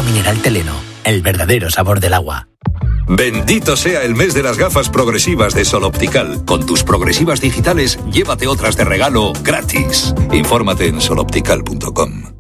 mineral Teleno, el verdadero sabor del agua. Bendito sea el mes de las gafas progresivas de Sol Optical. Con tus progresivas digitales, llévate otras de regalo gratis. Infórmate en soloptical.com.